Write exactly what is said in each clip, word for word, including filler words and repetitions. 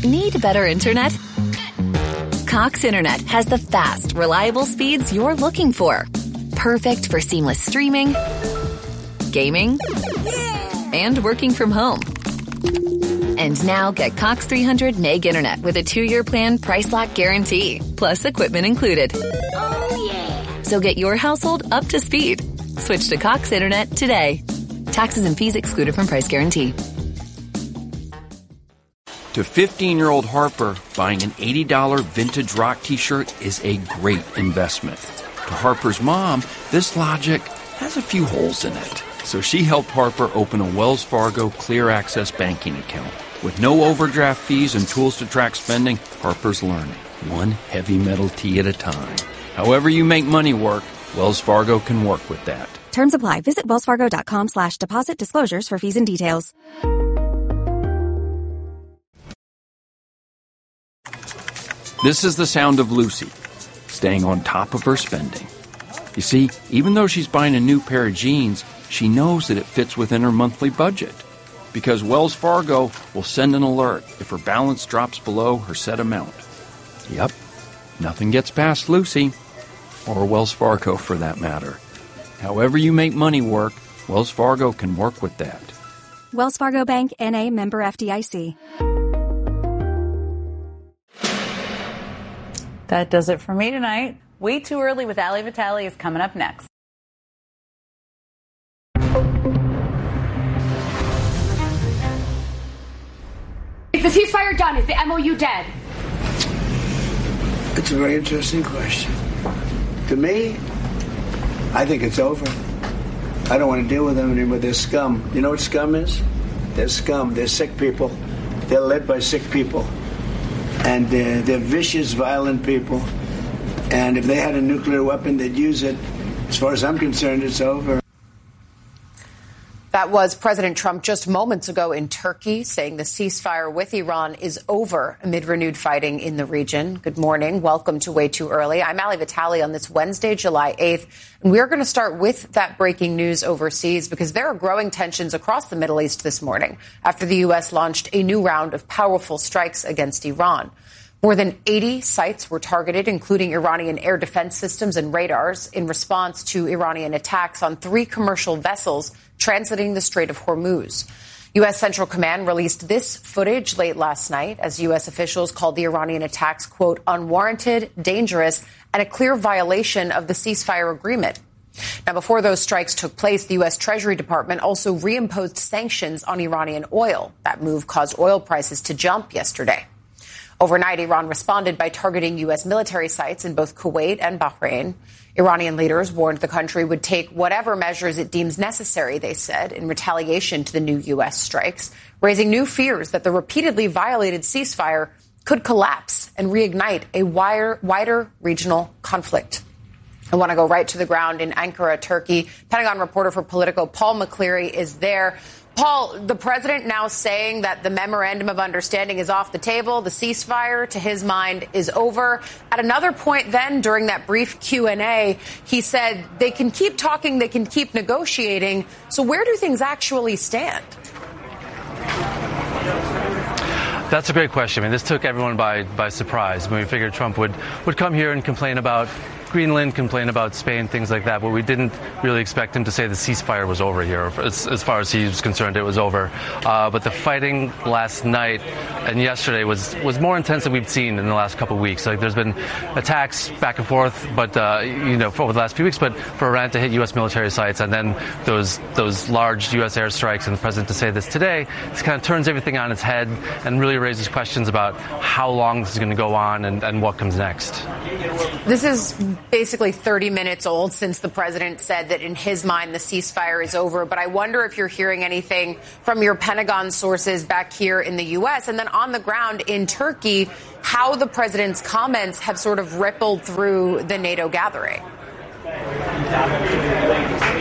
Need better internet? Cox Internet has the fast, reliable speeds you're looking for. Perfect for seamless streaming, gaming, and working from home. And now get Cox three hundred meg internet with a two-year plan price lock guarantee, plus equipment included. Oh, yeah. So get your household up to speed. Switch to Cox Internet today. Taxes and fees excluded from price guarantee. To fifteen-year-old Harper, buying an eighty dollars vintage rock t-shirt is a great investment. To Harper's mom, this logic has a few holes in it. So she helped Harper open a Wells Fargo Clear Access banking account. With no overdraft fees and tools to track spending, Harper's learning, one heavy metal tee at a time. However you make money work, Wells Fargo can work with that. Terms apply. Visit wellsfargo.com slash deposit disclosures for fees and details. This is the sound of Lucy, staying on top of her spending. You see, even though she's buying a new pair of jeans, she knows that it fits within her monthly budget. Because Wells Fargo will send an alert if her balance drops below her set amount. Yep, nothing gets past Lucy, or Wells Fargo for that matter. However you make money work, Wells Fargo can work with that. Wells Fargo Bank, N A, member F D I C. That does it for me tonight. Way Too Early with Ali Vitale is coming up next. Is the ceasefire done? Is the M O U dead? It's a very interesting question. To me, I think it's over. I don't want to deal with them anymore. They're scum. You know what scum is? They're scum. They're sick people. They're led by sick people. And uh, they're vicious, violent people. And if they had a nuclear weapon, they'd use it. As far as I'm concerned, it's over. That was President Trump just moments ago in Turkey, saying the ceasefire with Iran is over amid renewed fighting in the region. Good morning. Welcome to Way Too Early. I'm Ali Vitale on this Wednesday, July eighth. And we're going to start with that breaking news overseas because there are growing tensions across the Middle East this morning after the U S launched a new round of powerful strikes against Iran. More than eighty sites were targeted, including Iranian air defense systems and radars, in response to Iranian attacks on three commercial vessels transiting the Strait of Hormuz. U S. Central Command released this footage late last night as U S officials called the Iranian attacks, quote, unwarranted, dangerous, and a clear violation of the ceasefire agreement. Now, before those strikes took place, the U S. Treasury Department also reimposed sanctions on Iranian oil. That move caused oil prices to jump yesterday. Overnight, Iran responded by targeting U S military sites in both Kuwait and Bahrain. Iranian leaders warned the country would take whatever measures it deems necessary, they said, in retaliation to the new U S strikes, raising new fears that the repeatedly violated ceasefire could collapse and reignite a wider, wider regional conflict. I want to go right to the ground in Ankara, Turkey. Pentagon reporter for Politico, Paul McCleary, is there. Paul, the president now saying that the memorandum of understanding is off the table. The ceasefire, to his mind, is over. At another point then, during that brief Q and A, he said they can keep talking, they can keep negotiating. So where do things actually stand? That's a great question. I mean, this took everyone by, by surprise. When we figured Trump would, would come here and complain about Greenland, complain about Spain, things like that, but we didn't really expect him to say the ceasefire was over here. As, as far as he was concerned, it was over. Uh, but the fighting last night and yesterday was, was more intense than we've seen in the last couple of weeks. Like, there's been attacks back and forth, but uh, you know, for over the last few weeks. But for Iran to hit U S military sites and then those those large U S airstrikes, and the president to say this today, this kind of turns everything on its head and really raises questions about how long this is going to go on and, and what comes next. This is basically thirty minutes old since the president said that in his mind the ceasefire is over. But I wonder if you're hearing anything from your Pentagon sources back here in the U S and then on the ground in Turkey, how the president's comments have sort of rippled through the NATO gathering.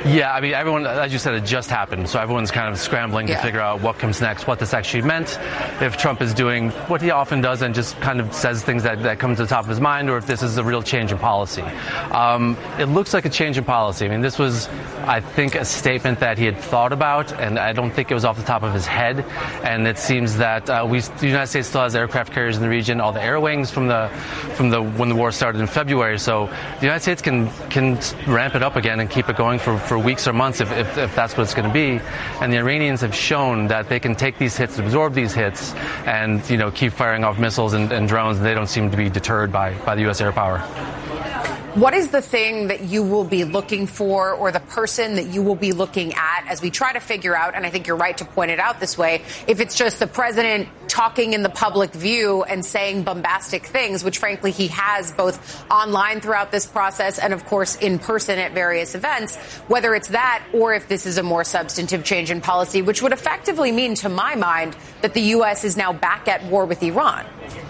Yeah, I mean, everyone, as you said, it just happened. So everyone's kind of scrambling yeah. to figure out what comes next, what this actually meant, if Trump is doing what he often does and just kind of says things that, that come to the top of his mind, or if this is a real change in policy. Um, it looks like a change in policy. I mean, this was, I think, a statement that he had thought about, and I don't think it was off the top of his head. And it seems that uh, we, the United States still has aircraft carriers in the region, all the air wings from the from the when the war started in February. So the United States can can ramp it up again and keep it going for, for weeks or months if, if, if that's what it's going to be. And the Iranians have shown that they can take these hits, absorb these hits, and you know keep firing off missiles and, and drones. And they don't seem to be deterred by, by the U S air power. What is the thing that you will be looking for, or the person that you will be looking at as we try to figure out, and I think you're right to point it out this way, if it's just the president talking in the public view and saying bombastic things, which frankly he has both online throughout this process and of course in person at various events, whether it's that or if this is a more substantive change in policy, which would effectively mean, to my mind, that the U S is now back at war with Iran.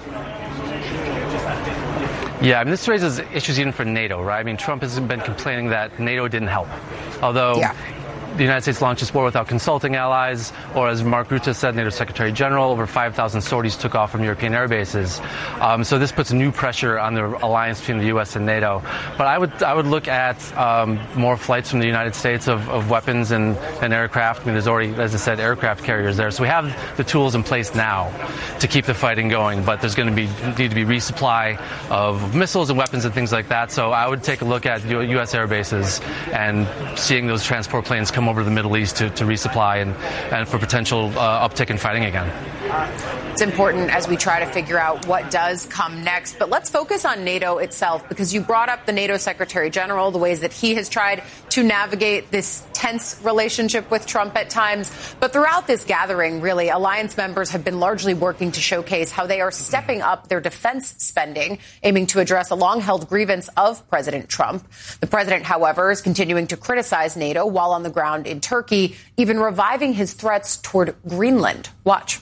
Yeah, I mean, this raises issues even for NATO, right? I mean, Trump has been complaining that NATO didn't help, although yeah. the United States launched this war without consulting allies, or as Mark Rutte said, NATO Secretary General, over five thousand sorties took off from European air bases. Um, so this puts new pressure on the alliance between the U S and NATO. But I would I would look at um, more flights from the United States of, of weapons and, and aircraft. I mean, there's already, as I said, aircraft carriers there. So we have the tools in place now to keep the fighting going. But there's going to be need to be resupply of missiles and weapons and things like that. So I would take a look at U S air bases and seeing those transport planes come over to the Middle East to, to resupply and, and for potential uh, uptick in fighting again. It's important as we try to figure out what does come next. But let's focus on NATO itself, because you brought up the NATO Secretary General, the ways that he has tried to navigate this tense relationship with Trump at times. But throughout this gathering, really, alliance members have been largely working to showcase how they are stepping up their defense spending, aiming to address a long-held grievance of President Trump. The president, however, is continuing to criticize NATO while on the ground in Turkey, even reviving his threats toward Greenland. Watch.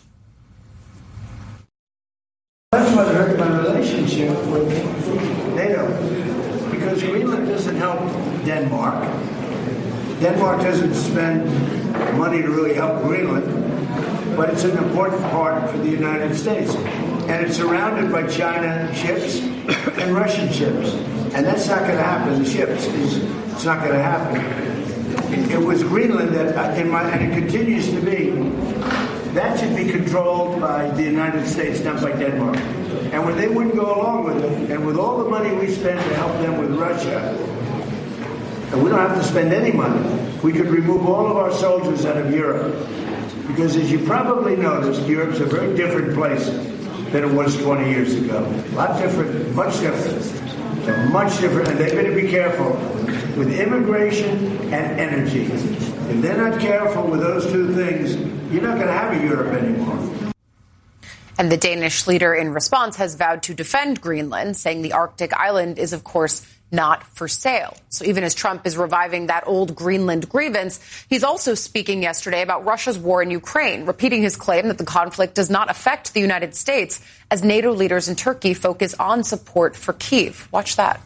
That's what hurt my relationship with NATO, because Greenland doesn't help Denmark. Denmark doesn't spend money to really help Greenland, but it's an important part for the United States. And it's surrounded by China ships and Russian ships. And that's not going to happen. The ships, is, it's not going to happen. It, it was Greenland that, in my, and it continues to be, that should be controlled by the United States, not by Denmark. And when they wouldn't go along with it, and with all the money we spend to help them with Russia, and we don't have to spend any money, we could remove all of our soldiers out of Europe. Because as you probably noticed, Europe's a very different place than it was twenty years ago. A lot different, much different. So much different, and they better be careful with immigration and energy. If they're not careful with those two things, you're not going to have a Europe anymore. And the Danish leader in response has vowed to defend Greenland, saying the Arctic island is, of course, not for sale. So even as Trump is reviving that old Greenland grievance, he's also speaking yesterday about Russia's war in Ukraine, repeating his claim that the conflict does not affect the United States as NATO leaders in Turkey focus on support for Kyiv. Watch that.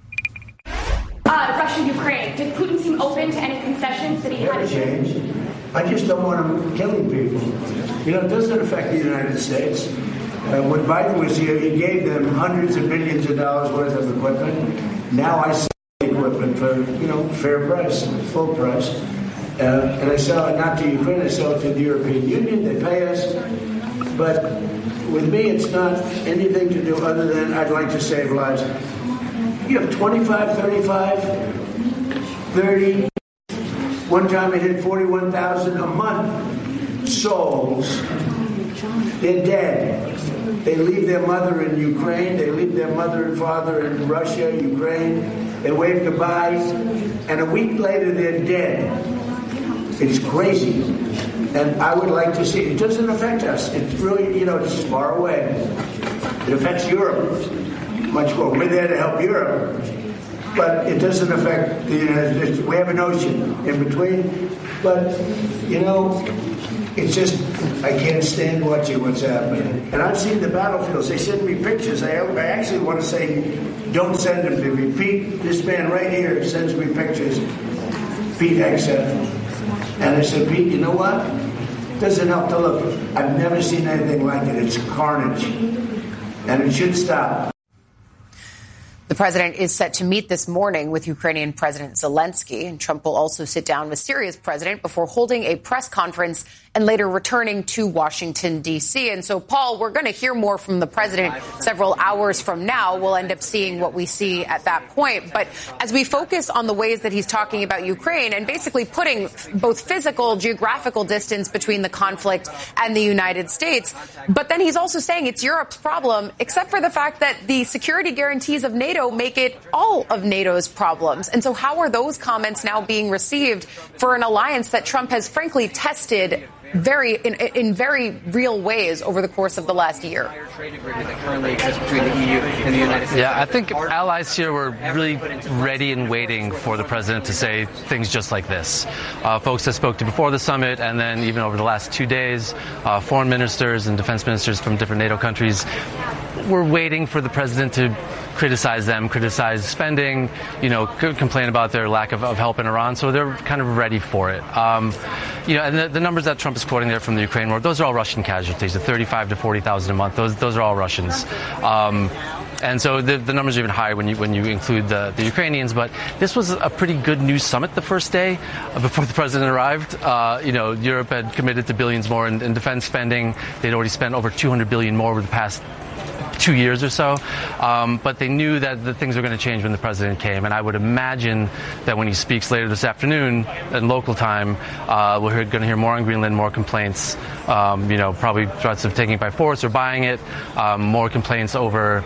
Uh, Russia, Ukraine. Did Putin seem open to any concessions that he had? Change. I just don't want him killing people. You know, it doesn't affect the United States. Uh, when Biden was here, he gave them hundreds of billions of dollars worth of equipment. Now I sell the equipment for, you know, fair price, full price. Uh, and I sell it not to Ukraine, I sell it to the European Union. They pay us. But with me, it's not anything to do other than I'd like to save lives. You have twenty-five, thirty-five, thirty. One time it hit forty-one thousand a month souls. They're dead. They leave their mother in Ukraine. They leave their mother and father in Russia, Ukraine. They wave goodbye. And a week later, they're dead. It's crazy. And I would like to see it. It doesn't affect us. It's really, you know, it's far away. It affects Europe much more. We're there to help Europe. But it doesn't affect the United States. We have an ocean in between. But, you know, it's just, I can't stand watching what's happening. And I've seen the battlefields. They send me pictures. I, I actually want to say, don't send them to me. Pete, this man right here, sends me pictures. Pete Hegseth. And I said, Pete, you know what? Doesn't help to look. I've never seen anything like it. It's carnage. And it should stop. The president is set to meet this morning with Ukrainian President Zelensky, and Trump will also sit down with Syria's president before holding a press conference and later returning to Washington, D C. And so, Paul, we're going to hear more from the president several hours from now. We'll end up seeing what we see at that point. But as we focus on the ways that he's talking about Ukraine and basically putting both physical, geographical distance between the conflict and the United States, but then he's also saying it's Europe's problem, except for the fact that the security guarantees of NATO make it all of NATO's problems. And so how are those comments now being received for an alliance that Trump has frankly tested very in, in very real ways over the course of the last year? Trade agreement that currently exists between the E U and the United States. Yeah, I think allies here were really ready and waiting for the president to say things just like this. Uh, folks that spoke to before the summit, and then even over the last two days, uh, foreign ministers and defense ministers from different NATO countries were waiting for the president to criticize them, criticize spending, you know, complain about their lack of, of help in Iran. So they're kind of ready for it. Um, you know, and the, the numbers that Trump is quoting there from the Ukraine war, those are all Russian casualties, the thirty-five to forty thousand a month. Those those are all Russians. Um, and so the, the numbers are even higher when you when you include the, the Ukrainians. But this was a pretty good news summit the first day uh, before the president arrived. Uh, you know, Europe had committed to billions more in, in defense spending. They'd already spent over two hundred billion more over the past two years or so, um, but they knew that the things were going to change when the president came, and I would imagine that when he speaks later this afternoon in local time, uh, we're going to hear more on Greenland, more complaints, um, you know, probably threats of taking it by force or buying it, um, more complaints over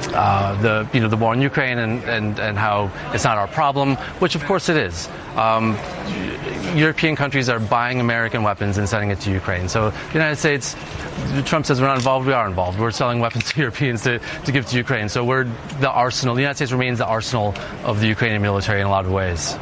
uh, the, you know, the war in Ukraine and, and, and how it's not our problem, which of course it is. Um, European countries are buying American weapons and sending it to Ukraine. So the United States, Trump says we're not involved, we are involved. We're selling weapons to Europeans to, to give to Ukraine. So we're the arsenal. The United States remains the arsenal of the Ukrainian military in a lot of ways.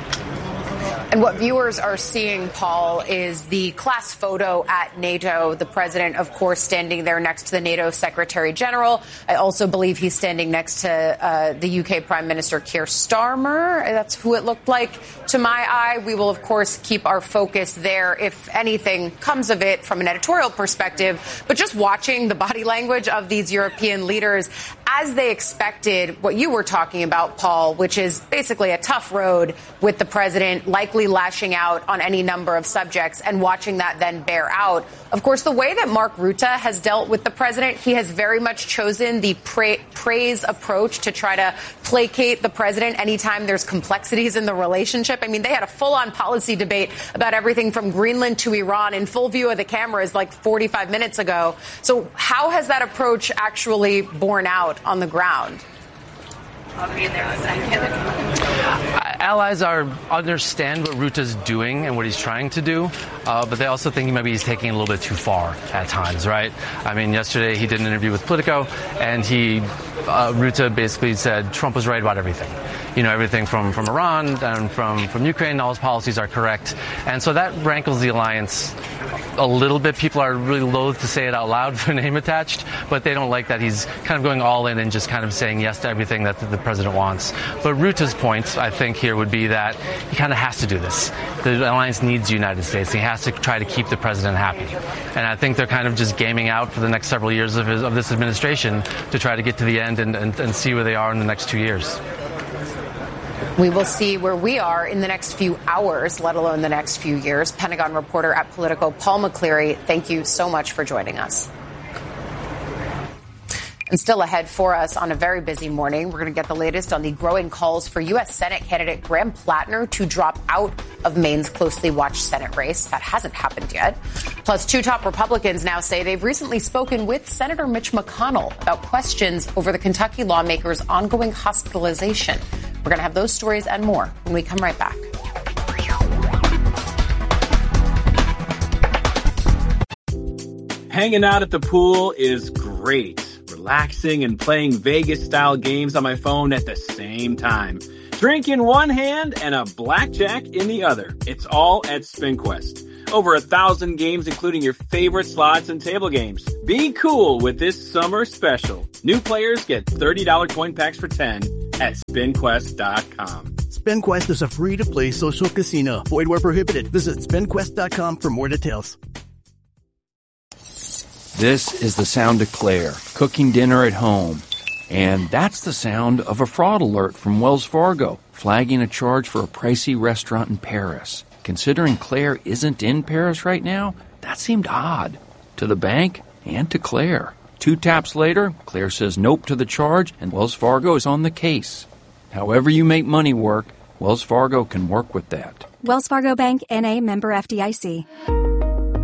And what viewers are seeing, Paul, is the class photo at NATO. The president, of course, standing there next to the NATO Secretary General. I also believe he's standing next to uh, the U K Prime Minister Keir Starmer. That's who it looked like to my eye. We will, of course, keep our focus there if anything comes of it from an editorial perspective. But just watching the body language of these European leaders as they expected what you were talking about, Paul, which is basically a tough road with the president likely lashing out on any number of subjects and watching that then bear out. Of course, the way that Mark Rutte has dealt with the president, he has very much chosen the pra- praise approach to try to placate the president anytime there's complexities in the relationship. I mean, they had a full-on policy debate about everything from Greenland to Iran in full view of the cameras like forty-five minutes ago. So how has that approach actually borne out on the ground? Allies are understand what Rutte's doing and what he's trying to do, uh, but they also think maybe he's taking it a little bit too far at times, right? I mean, yesterday he did an interview with Politico, and he, uh, Rutte basically said Trump was right about everything. You know, everything from, from Iran and from, from Ukraine, all his policies are correct. And so that rankles the alliance a little bit. People are really loath to say it out loud with their name attached, but they don't like that he's kind of going all in and just kind of saying yes to everything that the, the president wants. But Rutte's point, I think, here would be that he kind of has to do this. The alliance needs the United States. He has to try to keep the president happy. And I think they're kind of just gaming out for the next several years of, his, of this administration to try to get to the end and, and, and see where they are in the next two years. We will see where we are in the next few hours, let alone the next few years. Pentagon reporter at Politico, Paul McCleary, thank you so much for joining us. And still ahead for us on a very busy morning, we're going to get the latest on the growing calls for U S. Senate candidate Graham Plattner to drop out of Maine's closely watched Senate race. That hasn't happened yet. Plus, two top Republicans now say they've recently spoken with Senator Mitch McConnell about questions over the Kentucky lawmaker's ongoing hospitalization. We're going to have those stories and more when we come right back. Hanging out at the pool is great. Relaxing and playing Vegas-style games on my phone at the same time. Drink in one hand and a blackjack in the other. It's all at SpinQuest. Over a thousand games, including your favorite slots and table games. Be cool with this summer special. New players get thirty dollars coin packs for ten at spin quest dot com. SpinQuest is a free-to-play social casino. Void where prohibited. Visit spin quest dot com for more details. This is the sound of Claire, cooking dinner at home. And that's the sound of a fraud alert from Wells Fargo, flagging a charge for a pricey restaurant in Paris. Considering Claire isn't in Paris right now, that seemed odd. To the bank and to Claire. Two taps later, Claire says nope to the charge, and Wells Fargo is on the case. However you make money work, Wells Fargo can work with that. Wells Fargo Bank, N A, member F D I C.